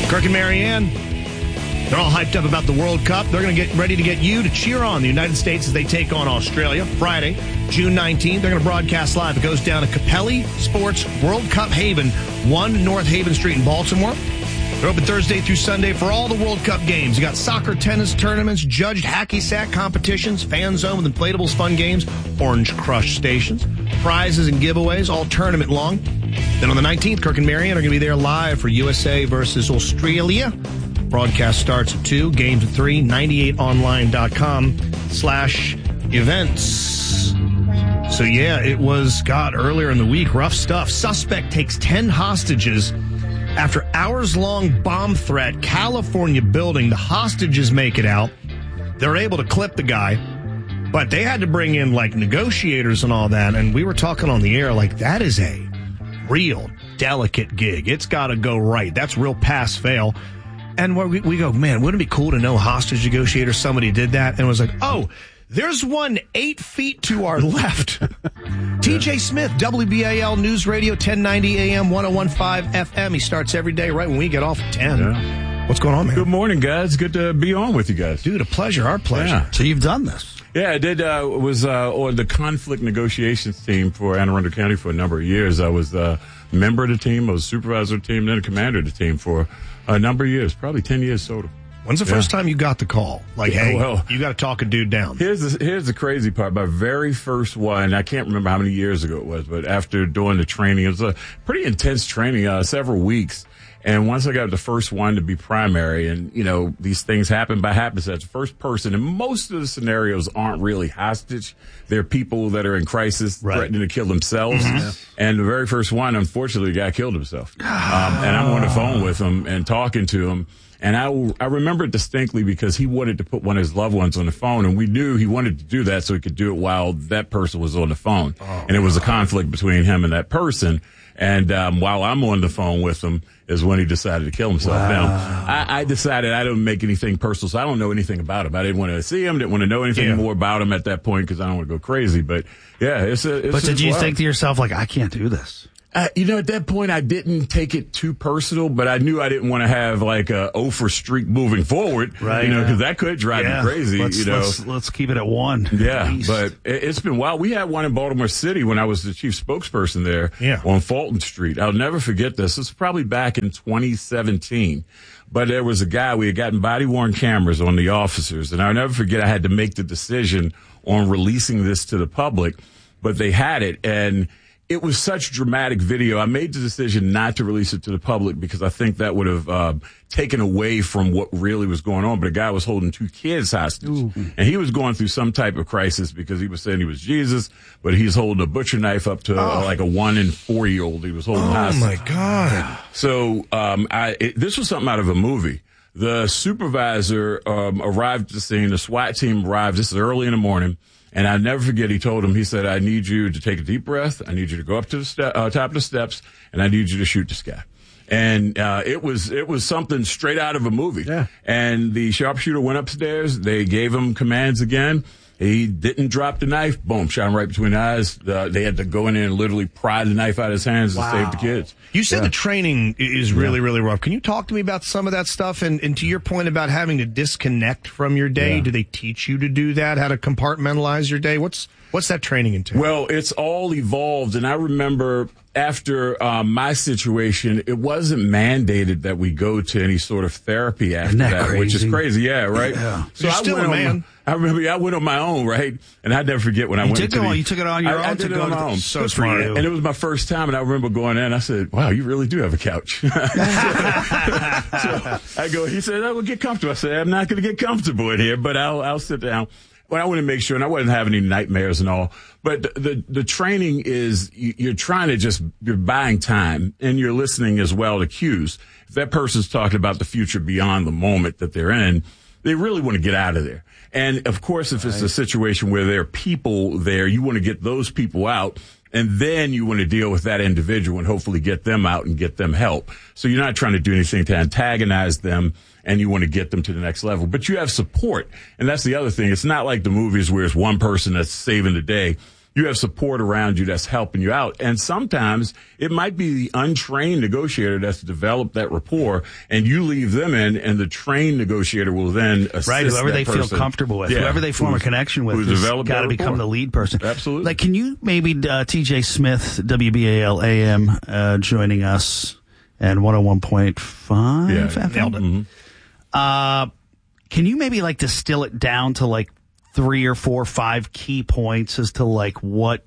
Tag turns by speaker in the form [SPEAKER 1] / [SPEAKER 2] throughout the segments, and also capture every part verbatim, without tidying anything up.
[SPEAKER 1] Kirk and Marianne, they're all hyped up about the World Cup. They're going to get ready to get you to cheer on the United States as they take on Australia Friday, June nineteenth. They're going to broadcast live. It goes down at Capelli Sports World Cup Haven, one North Haven Street in Baltimore. They're open Thursday through Sunday for all the World Cup games. You got soccer, tennis tournaments, judged hacky sack competitions, fan zone with inflatables, fun games, Orange Crush stations, prizes and giveaways, all tournament long. Then on the nineteenth, Kirk and Marianne are going to be there live for U S A versus Australia. Broadcast starts at two, games at three, ninety-eight online dot com slash events. So, yeah, it was, God, earlier in the week, rough stuff. Suspect takes ten hostages after hours-long bomb threat, California building. The hostages make it out. They're able to clip the guy, but they had to bring in, like, negotiators and all that, and we were talking on the air, like, that is a real delicate gig. It's got to go right. That's real pass-fail. And we, we go, man, wouldn't it be cool to know hostage negotiators? Somebody did that, and it was like, oh, there's one eight feet to our left. T J Smith, W B A L News Radio, ten ninety A M, ten fifteen F M. He starts every day right when we get off at ten. Yeah. What's going on, man?
[SPEAKER 2] Good morning, guys. Good to be on with you guys.
[SPEAKER 1] Dude, a pleasure. Our pleasure.
[SPEAKER 2] Yeah.
[SPEAKER 3] So you've done this.
[SPEAKER 2] Yeah, I did. Uh, was uh, on the conflict negotiations team for Anne Arundel County for a number of years. I was a member of the team, I was a supervisor of the team, then a commander of the team for a number of years, probably ten years total.
[SPEAKER 1] When's the yeah. first time you got the call? Like,
[SPEAKER 2] yeah,
[SPEAKER 1] hey,
[SPEAKER 2] well,
[SPEAKER 1] you got to talk a dude down.
[SPEAKER 2] Here's the, here's the crazy part. My very first one, I can't remember how many years ago it was, but after doing the training, it was a pretty intense training, uh, several weeks. And once I got the first one to be primary, and, you know, these things happen by happenstance. First person, and most of the scenarios aren't really hostage. They're people that are in crisis, right, threatening to kill themselves. Mm-hmm. And the very first one, unfortunately, the guy killed himself. um, and I'm on the phone with him and talking to him. And I, I remember it distinctly because he wanted to put one of his loved ones on the phone, and we knew he wanted to do that so he could do it while that person was on the phone. Oh, and it was a conflict between him and that person. And um, while I'm on the phone with him is when he decided to kill himself.
[SPEAKER 3] Wow.
[SPEAKER 2] Now, I, I decided I didn't make anything personal, so I don't know anything about him. I didn't want to see him, didn't want to know anything yeah. more about him at that point because I don't want to go crazy. But, yeah, it's a it's
[SPEAKER 3] But did you
[SPEAKER 2] wild.
[SPEAKER 3] think to yourself, like, I can't do this?
[SPEAKER 2] Uh, you know, at that point, I didn't take it too personal, but I knew I didn't want to have like a oh for streak moving forward,
[SPEAKER 3] right?
[SPEAKER 2] You know, because that could drive
[SPEAKER 3] yeah.
[SPEAKER 2] me crazy.
[SPEAKER 3] Let's,
[SPEAKER 2] you know,
[SPEAKER 3] let's, let's keep it at one.
[SPEAKER 2] Yeah, but it, it's been wild. We had one in Baltimore City when I was the chief spokesperson there
[SPEAKER 1] yeah.
[SPEAKER 2] on Fulton Street. I'll never forget this. This was probably back in twenty seventeen. But there was a guy, we had gotten body-worn cameras on the officers, and I'll never forget I had to make the decision on releasing this to the public, but they had it, and it was such dramatic video. I made the decision not to release it to the public because I think that would have uh, taken away from what really was going on. But a guy was holding two kids hostage, Ooh. and he was going through some type of crisis because he was saying he was Jesus, but he's holding a butcher knife up to uh,
[SPEAKER 1] oh.
[SPEAKER 2] like a one and four year old. He was holding
[SPEAKER 1] oh
[SPEAKER 2] hostage.
[SPEAKER 1] Oh my God!
[SPEAKER 2] So um, I, it, this was something out of a movie. The supervisor um, arrived at the scene. The SWAT team arrived. This is early in the morning. And I'll never forget, he told him, he said, I need you to take a deep breath. I need you to go up to the ste- uh, top of the steps, and I need you to shoot this guy. And uh, it was it was something straight out of a movie.
[SPEAKER 3] Yeah.
[SPEAKER 2] And the sharpshooter went upstairs. They gave him commands again. He didn't drop the knife. Boom, shot him right between the eyes. Uh, they had to go in there and literally pry the knife out of his hands
[SPEAKER 3] wow.
[SPEAKER 2] to save the kids.
[SPEAKER 1] You said
[SPEAKER 2] yeah.
[SPEAKER 1] the training is really,
[SPEAKER 2] yeah.
[SPEAKER 1] really rough. Can you talk to me about some of that stuff? And, and to your point about having to disconnect from your day,
[SPEAKER 2] yeah.
[SPEAKER 1] do they teach you to do that? How to compartmentalize your day? What's what's that training entail?
[SPEAKER 2] Well, it's all evolved. And I remember after um, my situation, it wasn't mandated that we go to any sort of therapy after
[SPEAKER 3] that,
[SPEAKER 2] that,
[SPEAKER 3] crazy?
[SPEAKER 2] which is crazy. Yeah, right?
[SPEAKER 3] Yeah.
[SPEAKER 2] So
[SPEAKER 1] You're
[SPEAKER 2] I
[SPEAKER 1] still
[SPEAKER 2] went
[SPEAKER 1] a
[SPEAKER 2] on
[SPEAKER 1] man.
[SPEAKER 2] My, I remember yeah, I went on my own, right? And I'd never forget when I
[SPEAKER 3] you
[SPEAKER 2] went
[SPEAKER 3] took
[SPEAKER 2] to
[SPEAKER 3] it on,
[SPEAKER 2] the,
[SPEAKER 3] You took it on your
[SPEAKER 2] I,
[SPEAKER 3] own
[SPEAKER 2] I
[SPEAKER 3] to
[SPEAKER 2] did
[SPEAKER 3] go
[SPEAKER 2] it on
[SPEAKER 3] to
[SPEAKER 2] my
[SPEAKER 3] the,
[SPEAKER 2] own.
[SPEAKER 3] So smart.
[SPEAKER 2] And it was my first time, and I remember going in. I said, wow, you really do have a couch. so I go, he said, I will get comfortable. I said, I'm not going to get comfortable in here, but I'll, I'll sit down. Well, I want to make sure, and I wasn't having any nightmares and all, but the, the, the training is you're trying to just, you're buying time, and you're listening as well to cues. If that person's talking about the future beyond the moment that they're in, they really want to get out of there. And, of course, if it's a situation where there are people there, you want to get those people out, and then you want to deal with that individual and hopefully get them out and get them help. So you're not trying to do anything to antagonize them, and you want to get them to the next level. But you have support, and that's the other thing. It's not like the movies where it's one person that's saving the day. you have support around you that's helping you out. And sometimes it might be the untrained negotiator that's developed that rapport, and you leave them in, and the trained negotiator will then assist
[SPEAKER 3] Right, whoever
[SPEAKER 2] that
[SPEAKER 3] they
[SPEAKER 2] person.
[SPEAKER 3] feel comfortable with,
[SPEAKER 2] Yeah,
[SPEAKER 3] whoever they form a
[SPEAKER 2] who's-
[SPEAKER 3] connection with,
[SPEAKER 2] who's
[SPEAKER 3] has
[SPEAKER 2] developed
[SPEAKER 3] got to
[SPEAKER 2] that
[SPEAKER 3] become
[SPEAKER 2] rapport.
[SPEAKER 3] the lead person.
[SPEAKER 2] Absolutely.
[SPEAKER 3] Like, can you maybe uh, T J Smith, W B A L A M, uh, joining us and one oh one point five
[SPEAKER 2] Yeah,
[SPEAKER 3] F M?
[SPEAKER 1] nailed it.
[SPEAKER 2] Mhm.
[SPEAKER 3] Uh, can you maybe like distill it down to like three or four, five key points as to like what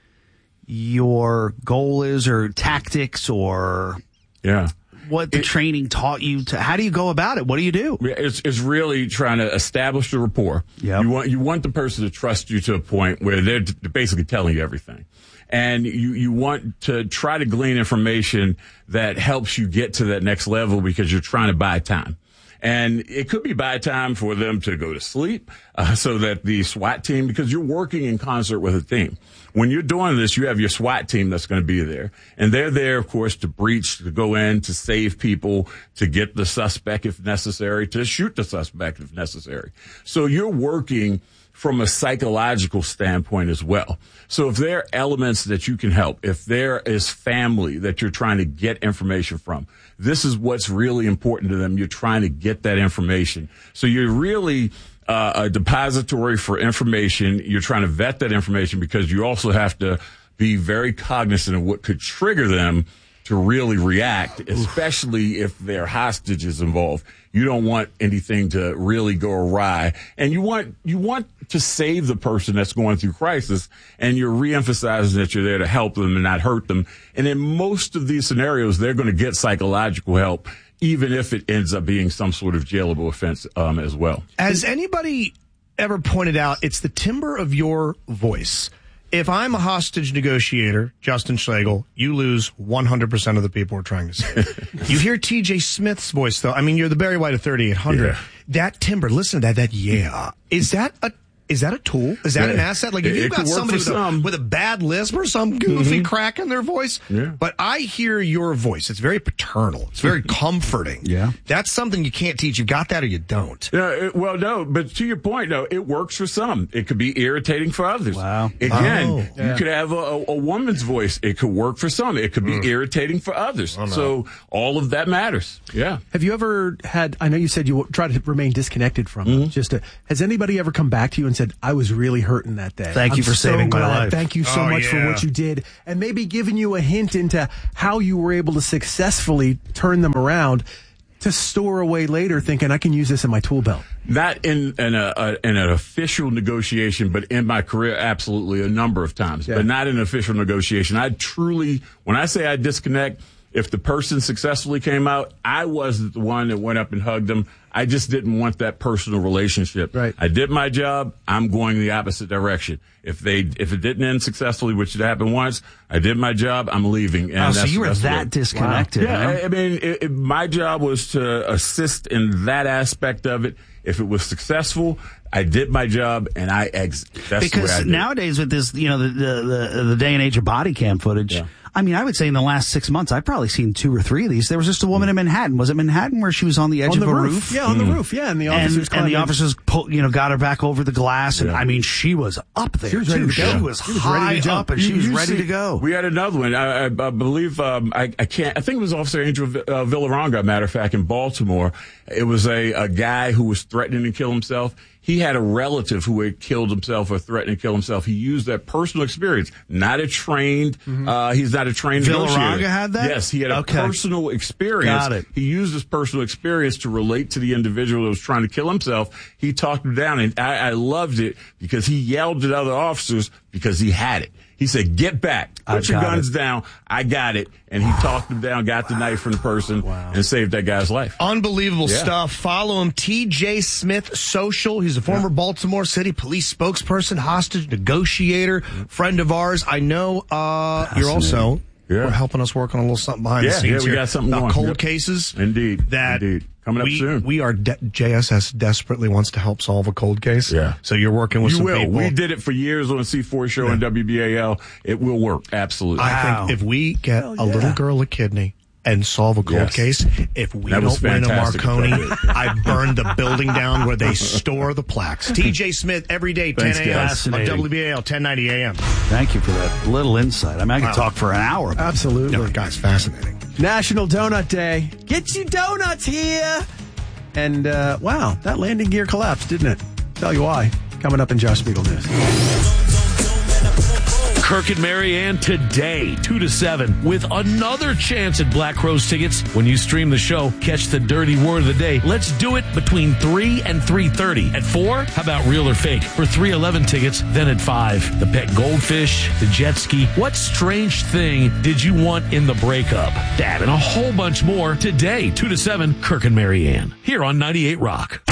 [SPEAKER 3] your goal is, or tactics, or
[SPEAKER 2] Yeah.
[SPEAKER 3] what the
[SPEAKER 2] It-
[SPEAKER 3] training taught you to? How do you go about it? What do you do?
[SPEAKER 2] Yeah, It's it's really trying to establish the rapport.
[SPEAKER 3] Yep.
[SPEAKER 2] You want you want the person to trust you to a point where they're t- basically telling you everything, and you you want to try to glean information that helps you get to that next level, because you're trying to buy time. And it could be buy time for them to go to sleep, uh, so that the SWAT team, because you're working in concert with a team. When you're doing this, you have your SWAT team that's going to be there. And they're there, of course, to breach, to go in, to save people, to get the suspect if necessary, to shoot the suspect if necessary. So you're working from a psychological standpoint as well. So if there are elements that you can help, if there is family that you're trying to get information from, this is what's really important to them. You're trying to get that information. So you're really uh, a depository for information. You're trying to vet that information, because you also have to be very cognizant of what could trigger them to really react, especially if there are hostages involved. You don't want anything to really go awry, and you want you want to save the person that's going through crisis, and you're reemphasizing that you're there to help them and not hurt them. And in most of these scenarios, they're going to get psychological help, even if it ends up being some sort of jailable offense um, as well.
[SPEAKER 1] Has anybody ever pointed out it's the timbre of your voice? If I'm a hostage negotiator, Justin Schlegel, you lose one hundred percent of the people we're trying to save. You hear T J Smith's voice, though. I mean, you're the Barry White of thirty-eight hundred.
[SPEAKER 2] Yeah.
[SPEAKER 1] That timbre, listen to that, that yeah. Is that a Is that a tool? Is that
[SPEAKER 2] Yeah.
[SPEAKER 1] an asset? Like, if
[SPEAKER 2] It-
[SPEAKER 1] you've
[SPEAKER 2] it
[SPEAKER 1] got
[SPEAKER 2] could work
[SPEAKER 1] somebody
[SPEAKER 2] for
[SPEAKER 1] with a,
[SPEAKER 2] some.
[SPEAKER 1] with a bad lisp or some goofy crack in their voice,
[SPEAKER 2] Yeah.
[SPEAKER 1] but I hear your voice. It's very paternal. It's very comforting.
[SPEAKER 3] Yeah.
[SPEAKER 1] That's something you can't teach. You got that or you don't.
[SPEAKER 2] Yeah, it, well, no, but to your point, though, it works for some. It could be irritating for others.
[SPEAKER 3] Wow.
[SPEAKER 2] Again,
[SPEAKER 1] Oh.
[SPEAKER 2] you could have a, a, a woman's voice. It could work for some. It could be irritating for others. So all of that matters. Yeah.
[SPEAKER 4] Have you ever had, I know you said you try to remain disconnected from
[SPEAKER 2] Mm-hmm.
[SPEAKER 4] it. Just to, has anybody ever come back to you and said, I was really hurting that day?
[SPEAKER 3] Thank you
[SPEAKER 4] I'm
[SPEAKER 3] for
[SPEAKER 4] so
[SPEAKER 3] saving my
[SPEAKER 4] glad.
[SPEAKER 3] life."
[SPEAKER 4] Thank you so
[SPEAKER 1] Oh,
[SPEAKER 4] much for
[SPEAKER 1] yeah.
[SPEAKER 4] what you did. And maybe giving you a hint into how you were able to successfully turn them around to store away later thinking, I can use this in my tool belt.
[SPEAKER 2] Not in, in, a, a, in an official negotiation, but in my career, absolutely a number of times,
[SPEAKER 4] Yeah.
[SPEAKER 2] but not in an official negotiation. I truly, when I say I disconnect, if the person successfully came out, I wasn't the one that went up and hugged them. I just didn't want that personal relationship.
[SPEAKER 4] Right.
[SPEAKER 2] I did my job. I'm going the opposite direction. If they, if it didn't end successfully, which had happened once, I did my job. I'm leaving. And
[SPEAKER 3] Oh, so
[SPEAKER 2] that's-
[SPEAKER 3] you were
[SPEAKER 2] that's
[SPEAKER 3] that
[SPEAKER 2] what-
[SPEAKER 3] disconnected.
[SPEAKER 2] Yeah,
[SPEAKER 3] huh?
[SPEAKER 2] I, I mean, it, it, my job was to assist in that aspect of it. If it was successful, I did my job and I exit. That's the way I
[SPEAKER 3] Because
[SPEAKER 2] did it.
[SPEAKER 3] nowadays with this, you know, the, the the the day and age of body cam footage,
[SPEAKER 2] Yeah.
[SPEAKER 3] I mean, I would say in the last six months, I've probably seen two or three of these. There was just a woman in Manhattan. Was it Manhattan where she was on the edge
[SPEAKER 4] On
[SPEAKER 3] of
[SPEAKER 4] the
[SPEAKER 3] a
[SPEAKER 4] roof.
[SPEAKER 3] roof?
[SPEAKER 4] Yeah, on the roof. Yeah, and the
[SPEAKER 3] And,
[SPEAKER 4] officers
[SPEAKER 3] and
[SPEAKER 4] climbed
[SPEAKER 3] the
[SPEAKER 4] in.
[SPEAKER 3] officers, pulled, you know, got her back over the glass, and
[SPEAKER 2] Yeah.
[SPEAKER 3] I mean, she was up there.
[SPEAKER 4] She was ready
[SPEAKER 3] too.
[SPEAKER 4] to go.
[SPEAKER 3] She was
[SPEAKER 4] She was
[SPEAKER 3] high
[SPEAKER 4] ready to jump.
[SPEAKER 3] up, and she
[SPEAKER 2] You-
[SPEAKER 3] was
[SPEAKER 2] you
[SPEAKER 3] ready
[SPEAKER 2] see-
[SPEAKER 3] to go.
[SPEAKER 2] We had another one. I, I, I believe um, I, I can't. I think it was Officer Angel uh, Villaronga. Matter of fact, in Baltimore, it was a, a guy who was threatening to kill himself. He had a relative who had killed himself or threatened to kill himself. He used that personal experience, not a trained. Uh, he's not a trained
[SPEAKER 3] Villaronga
[SPEAKER 2] negotiator.
[SPEAKER 3] had that?
[SPEAKER 2] Yes, he had a
[SPEAKER 3] Okay.
[SPEAKER 2] personal experience.
[SPEAKER 3] Got it.
[SPEAKER 2] He used his personal experience to relate to the individual that was trying to kill himself. He talked him down, and I, I loved it because he yelled at other officers because he had it. He said, "Get back! Put
[SPEAKER 3] I
[SPEAKER 2] your
[SPEAKER 3] got
[SPEAKER 2] guns
[SPEAKER 3] it.
[SPEAKER 2] down! I got it!" And he talked him down, got the knife from the person, and saved that guy's life.
[SPEAKER 1] Unbelievable
[SPEAKER 2] Yeah.
[SPEAKER 1] stuff. Follow him, T J Smith Social. He's a former Baltimore City police spokesperson, hostage negotiator, friend of ours. I know uh, you're also
[SPEAKER 2] Yeah.
[SPEAKER 1] we're helping us work on a little something behind
[SPEAKER 2] Yeah,
[SPEAKER 1] the scenes
[SPEAKER 2] yeah, we
[SPEAKER 1] here
[SPEAKER 2] got something
[SPEAKER 1] about
[SPEAKER 2] going.
[SPEAKER 1] cold
[SPEAKER 2] Yep.
[SPEAKER 1] cases.
[SPEAKER 2] Indeed,
[SPEAKER 1] That
[SPEAKER 2] indeed, coming up
[SPEAKER 1] we,
[SPEAKER 2] soon.
[SPEAKER 1] We are de- J S S desperately wants to help solve a cold case.
[SPEAKER 2] Yeah.
[SPEAKER 1] So you're working with
[SPEAKER 2] You
[SPEAKER 1] some
[SPEAKER 2] will.
[SPEAKER 1] people.
[SPEAKER 2] We did it for years on the C four show and W B A L. It will work. Absolutely.
[SPEAKER 1] I
[SPEAKER 3] Wow.
[SPEAKER 1] think if we get a little girl a kidney, and solve a cold
[SPEAKER 2] Yes.
[SPEAKER 1] case. If we
[SPEAKER 2] That was
[SPEAKER 1] don't win a
[SPEAKER 2] fantastic.
[SPEAKER 1] Marconi, I burn the building down where they store the plaques. T J Smith, every day, ten
[SPEAKER 2] Thanks,
[SPEAKER 1] a.m.
[SPEAKER 2] guys.
[SPEAKER 1] on W B A L, ten ninety a.m.
[SPEAKER 3] Thank you for that little insight. I mean, I could
[SPEAKER 1] Wow.
[SPEAKER 3] talk for an hour. About
[SPEAKER 4] Absolutely.
[SPEAKER 1] No, guys, fascinating.
[SPEAKER 4] National Donut Day. Get you donuts here. And, uh, wow, that landing gear collapsed, didn't it? Tell you why. Coming up in Josh Spiegel News.
[SPEAKER 5] Kirk and Marianne today, two to seven, with another chance at Black Rose tickets. When you stream the show, catch the dirty word of the day. Let's do it between three and three thirty. At four, how about real or fake? For three eleven tickets, then at five, the pet goldfish, the jet ski. What strange thing did you want in the breakup? That and a whole bunch more today, two to seven, Kirk and Marianne, here on ninety-eight Rock.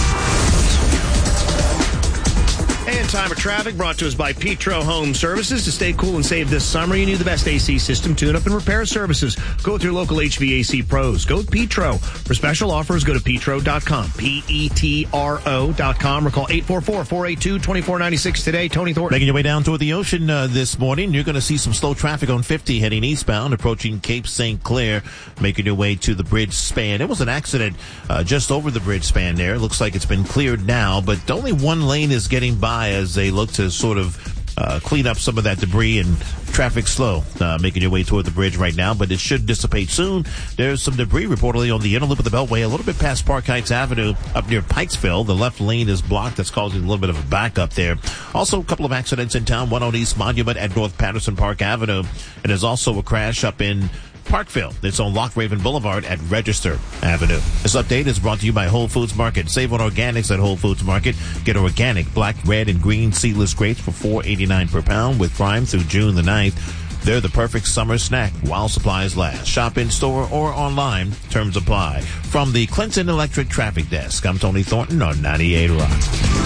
[SPEAKER 1] And time of traffic brought to us by Petro Home Services. To stay cool and save this summer, you need the best A C system, tune-up, and repair services. Go with your local H V A C pros. Go with Petro. For special offers, go to petro dot com. P E T R O dot com or call eight four four, four eight two, two four nine six today. Tony Thornton.
[SPEAKER 6] Making your way down toward the ocean uh, this morning, you're going to see some slow traffic on fifty heading eastbound, approaching Cape Saint Clair, making your way to the bridge span. There was an accident uh, just over the bridge span there. It looks like it's been cleared now, but only one lane is getting by as they look to sort of uh, clean up some of that debris, and traffic slow, uh, making your way toward the bridge right now, but it should dissipate soon. There's some debris reportedly on the inner loop of the Beltway, a little bit past Park Heights Avenue up near Pikesville. The left lane is blocked. That's causing a little bit of a backup there. Also, a couple of accidents in town, one on East Monument at North Patterson Park Avenue, and there's also a crash up in Parkville. It's on Lock Raven Boulevard at Register Avenue. This update is brought to you by Whole Foods Market. Save on organics at Whole Foods Market. Get organic black, red, and green seedless grapes for four eighty-nine per pound with Prime through June the ninth. They're the perfect summer snack while supplies last. Shop in store or online. Terms apply. From the Clinton Electric Traffic Desk, I'm Tony Thornton on ninety-eight Rock.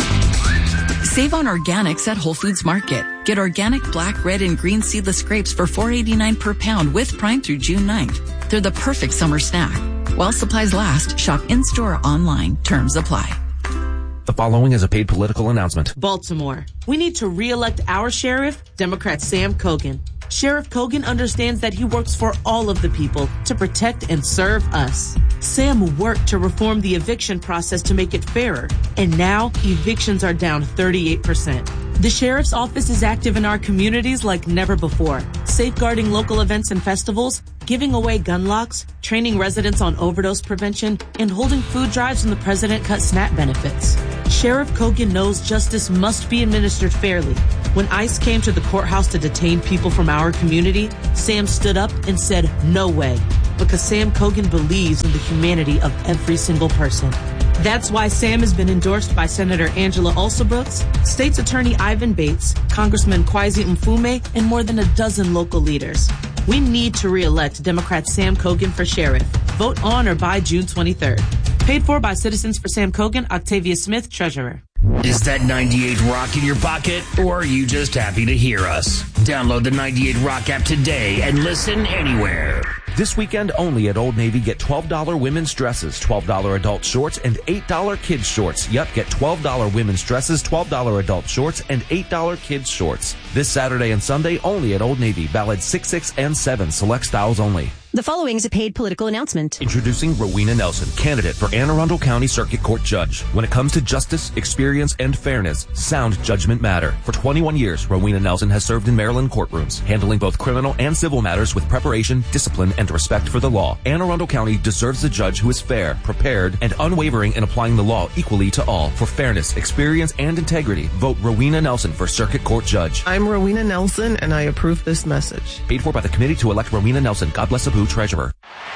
[SPEAKER 7] Save on organics at Whole Foods Market. Get organic black, red, and green seedless grapes for four eighty-nine per pound with Prime through June ninth. They're the perfect summer snack. While supplies last, shop in-store or online. Terms apply.
[SPEAKER 8] The following is a paid political announcement.
[SPEAKER 9] Baltimore. We need to re-elect our sheriff, Democrat Sam Cogan. Sheriff Cogan understands that he works for all of the people to protect and serve us. Sam worked to reform the eviction process to make it fairer, and now evictions are down thirty-eight percent. The sheriff's office is active in our communities like never before, safeguarding local events and festivals, giving away gun locks, training residents on overdose prevention, and holding food drives when the president cut SNAP benefits. Sheriff Cogan knows justice must be administered fairly. When ICE came to the courthouse to detain people from our community, Sam stood up and said, "No way," because Sam Cogan believes in the humanity of every single person. That's why Sam has been endorsed by Senator Angela Alsobrooks, State's Attorney Ivan Bates, Congressman Kwesi Mfume, and more than a dozen local leaders. We need to re-elect Democrat Sam Cogan for sheriff. Vote on or by June twenty-third. Paid for by Citizens for Sam Cogan, Octavia Smith, Treasurer.
[SPEAKER 10] Is that ninety-eight Rock in your pocket, or are you just happy to hear us? Download the ninety-eight Rock app today and listen anywhere.
[SPEAKER 8] This weekend only at Old Navy, get twelve dollars women's dresses, twelve dollars adult shorts, and eight dollars kids shorts. Yep, get twelve dollars women's dresses, twelve dollars adult shorts, and eight dollars kids shorts. This Saturday and Sunday only at Old Navy. Valid six, six, and seven. Select styles only.
[SPEAKER 11] The following is a paid political announcement.
[SPEAKER 8] Introducing Rowena Nelson, candidate for Anne Arundel County Circuit Court Judge. When it comes to justice, experience, and fairness, sound judgment matter. For twenty-one years, Rowena Nelson has served in Maryland courtrooms, handling both criminal and civil matters with preparation, discipline, and respect for the law. Anne Arundel County deserves a judge who is fair, prepared, and unwavering in applying the law equally to all. For fairness, experience, and integrity, vote Rowena Nelson for Circuit Court Judge.
[SPEAKER 12] I'm Rowena Nelson, and I approve this message.
[SPEAKER 8] Paid for by the Committee to elect Rowena Nelson. God bless Abu, Treasurer.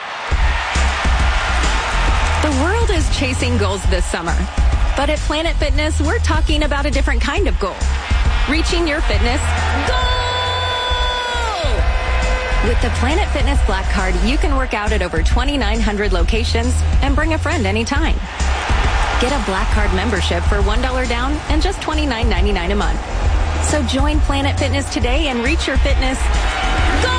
[SPEAKER 11] The world is chasing goals this summer. But at Planet Fitness, we're talking about a different kind of goal. Reaching your fitness goal! With the Planet Fitness Black Card, you can work out at over twenty-nine hundred locations and bring a friend anytime. Get a Black Card membership for one dollar down and just twenty-nine ninety-nine a month. So join Planet Fitness today and reach your fitness goal!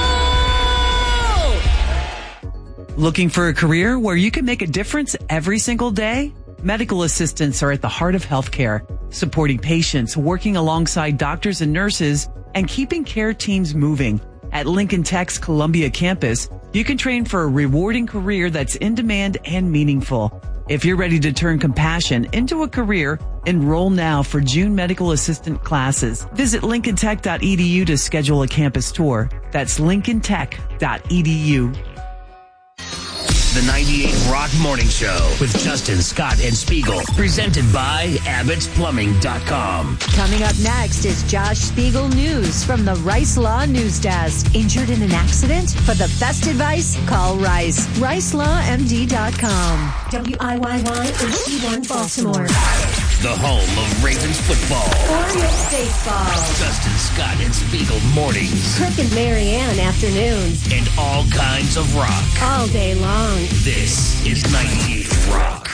[SPEAKER 13] Looking for a career where you can make a difference every single day? Medical assistants are at the heart of healthcare, supporting patients, working alongside doctors and nurses, and keeping care teams moving. At Lincoln Tech's Columbia campus, You can train for a rewarding career that's in demand and meaningful. If you're ready to turn compassion into a career, enroll now for June medical assistant classes. Visit lincoln tech dot e d u to schedule a campus tour. That's lincoln tech dot e d u.
[SPEAKER 10] The ninety-eight Rock Morning Show with Justin, Scott, and Spiegel. Presented by Abbott's Plumbing dot com.
[SPEAKER 14] Coming up next is Josh Spiegel News from the Rice Law News Desk. Injured in an accident? For the best advice, call Rice. rice law m d dot com.
[SPEAKER 15] W I Y Y H D one Baltimore.
[SPEAKER 10] The home of Ravens football.
[SPEAKER 15] Orioles baseball.
[SPEAKER 10] Justin, Scott, and Spiegel mornings.
[SPEAKER 15] Kirk and Marianne afternoons.
[SPEAKER 10] And all kinds of rock.
[SPEAKER 15] All day long.
[SPEAKER 10] This is ninety-eight Rock.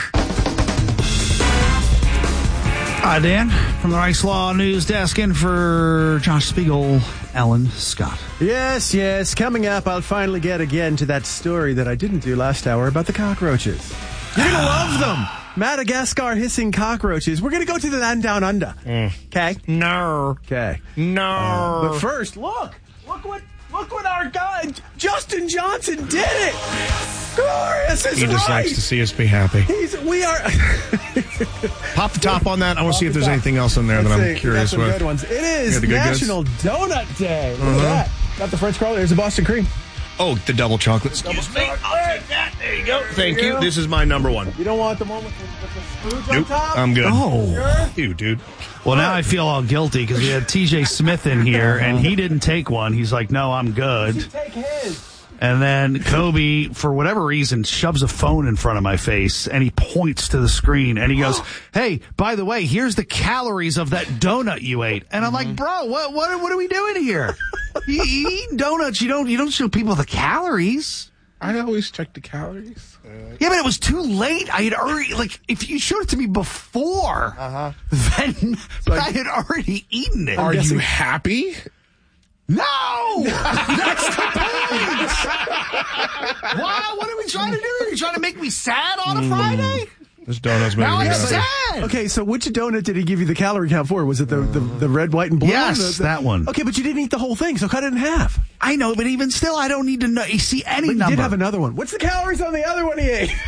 [SPEAKER 3] Hi, Dan, from the Rice Law News Desk, in for Josh Spiegel, Ellen Scott.
[SPEAKER 4] Yes, yes. Coming up, I'll finally get again to that story that I didn't do last hour about the cockroaches. You're going to love them. Madagascar hissing cockroaches. We're going to go to the land down under. Okay?
[SPEAKER 1] Mm. No.
[SPEAKER 4] Okay.
[SPEAKER 1] No.
[SPEAKER 4] Uh, but first, look. Look what look what our guy, Justin Johnson, did it. Glorious is
[SPEAKER 1] He just
[SPEAKER 4] right.
[SPEAKER 1] likes to see us be happy.
[SPEAKER 4] He's, we are.
[SPEAKER 1] Pop the top on that. I want to see if there's anything else in there
[SPEAKER 4] Let's
[SPEAKER 1] that
[SPEAKER 4] see.
[SPEAKER 1] I'm curious
[SPEAKER 4] We got some
[SPEAKER 1] with.
[SPEAKER 4] good ones. It is
[SPEAKER 1] Yeah, the good
[SPEAKER 4] National
[SPEAKER 1] goods.
[SPEAKER 4] Donut Day. Look
[SPEAKER 1] Uh-huh.
[SPEAKER 4] at that. Got the French crawler. There's the Boston cream.
[SPEAKER 1] Oh, the double chocolate. Excuse me. I'll take that. There you go. Thank
[SPEAKER 4] There you
[SPEAKER 1] you.
[SPEAKER 4] go.
[SPEAKER 1] This is my number one.
[SPEAKER 4] You don't want the one with the, with the spooge on
[SPEAKER 1] Nope.
[SPEAKER 4] top?
[SPEAKER 1] I'm good.
[SPEAKER 3] Oh.
[SPEAKER 4] Sure?
[SPEAKER 1] You, dude.
[SPEAKER 3] Well, now I feel all guilty because we had T J Smith in here, and he didn't take one. He's like, no, I'm good.
[SPEAKER 4] Take his.
[SPEAKER 3] And then Kobe, for whatever reason, shoves a phone in front of my face, and he points to the screen, and he goes, hey, by the way, here's the calories of that donut you ate. And I'm like, bro, what what, what are we doing here? you, you eat donuts, you don't, you don't show people the calories.
[SPEAKER 1] I always check the calories.
[SPEAKER 3] Yeah, but it was too late. I had already, like, if you showed it to me before, uh-huh. then I had already eaten it.
[SPEAKER 1] Are you happy?
[SPEAKER 3] No! That's the point! Why? What are we trying to do? Are you trying to make me sad on a Friday?
[SPEAKER 1] This donut's making
[SPEAKER 3] Now
[SPEAKER 1] me
[SPEAKER 3] I'm
[SPEAKER 1] happy.
[SPEAKER 3] sad!
[SPEAKER 4] Okay, so which donut did he give you the calorie count for? Was it the, the, the red, white, and blue?
[SPEAKER 3] Yes,
[SPEAKER 4] The- the-
[SPEAKER 3] that one.
[SPEAKER 4] Okay, but you didn't eat the whole thing, so cut it in half.
[SPEAKER 3] I know, but even still, I don't need to know. You see any
[SPEAKER 4] But you
[SPEAKER 3] number.
[SPEAKER 4] did have another one. What's the calories on the other one he ate?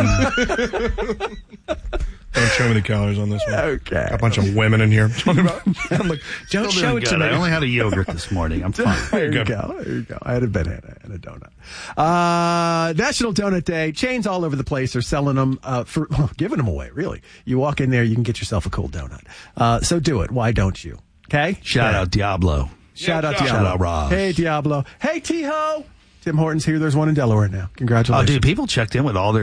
[SPEAKER 1] Don't show me the calories on this one.
[SPEAKER 4] Okay.
[SPEAKER 1] Got a bunch of women in here talking about. I'm like, don't
[SPEAKER 3] Still
[SPEAKER 1] show
[SPEAKER 3] doing
[SPEAKER 1] it to
[SPEAKER 3] good.
[SPEAKER 1] me.
[SPEAKER 3] I only had a yogurt this morning. I'm fine.
[SPEAKER 4] There you
[SPEAKER 1] Good.
[SPEAKER 4] go. There you go. I had a banana and a donut. Uh, National Donut Day. Chains all over the place are selling them, uh, for, well, giving them away, really. You walk in there, you can get yourself a cool donut. Uh, so do it. Why don't you? Okay?
[SPEAKER 3] Shout
[SPEAKER 4] Yeah.
[SPEAKER 3] out Diablo.
[SPEAKER 4] Shout
[SPEAKER 1] Yeah,
[SPEAKER 4] out
[SPEAKER 1] shout
[SPEAKER 4] Diablo.
[SPEAKER 3] out Rob.
[SPEAKER 4] Hey, Diablo. Hey, T-Ho. Tim Hortons here. There's one in Delaware now. Congratulations.
[SPEAKER 3] Oh, dude, people checked in with all their